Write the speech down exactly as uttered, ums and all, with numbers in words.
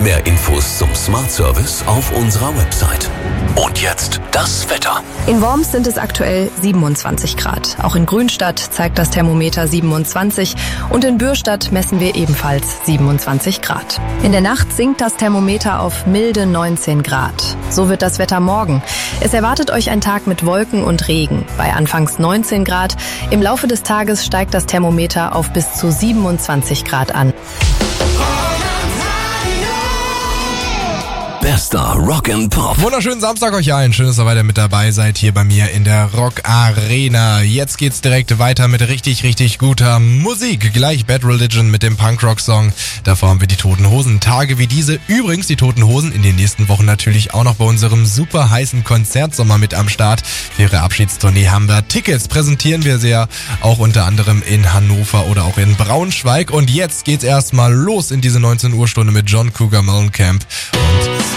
Mehr Infos zum Smart Service auf unserer Website. Und jetzt das Wetter. In Worms sind es aktuell siebenundzwanzig Grad. Auch in Grünstadt zeigt das Thermometer siebenundzwanzig und in Bürstadt messen wir ebenfalls siebenundzwanzig Grad. In der Nacht sinkt das Thermometer auf milde neunzehn Grad. So wird das Wetter morgen. Es erwartet euch ein Tag mit Wolken und Regen. Bei anfangs neunzehn Grad. Im Laufe des Tages steigt das Thermometer auf bis zu siebenundzwanzig Grad an. Bester Rock and Pop. Wunderschönen Samstag euch allen. Schön, dass ihr weiter mit dabei seid hier bei mir in der Rock Arena. Jetzt geht's direkt weiter mit richtig, richtig guter Musik. Gleich Bad Religion mit dem Punkrock-Song. Davor haben wir die Toten Hosen. Tage wie diese. Übrigens die Toten Hosen in den nächsten Wochen natürlich auch noch bei unserem super heißen Konzertsommer mit am Start. Für ihre Abschiedstournee haben wir Tickets. Präsentieren wir sie ja auch unter anderem in Hannover oder auch in Braunschweig. Und jetzt geht's erstmal los in diese neunzehn Uhr Stunde mit John Cougar Mellencamp.